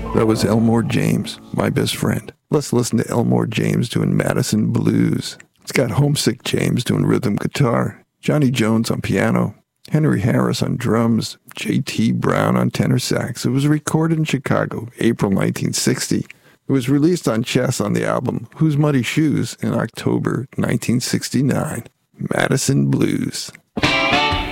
That was Elmore James, my best friend. Let's listen to Elmore James doing Madison Blues. It's got Homesick James doing rhythm guitar, Johnny Jones on piano, Henry Harris on drums, J.T. Brown on tenor sax. It was recorded in Chicago, April 1960. It was released on Chess on the album Who's Muddy Shoes in October 1969. Madison Blues.